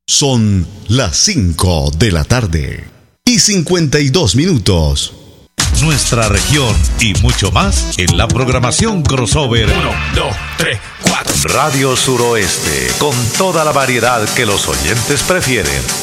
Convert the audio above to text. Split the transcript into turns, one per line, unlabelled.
Son las 5 de la tarde y 52 minutos.
Nuestra región y mucho más en la programación crossover
1, 2, 3, 4.
Radio Suroeste, con toda la variedad que los oyentes prefieren.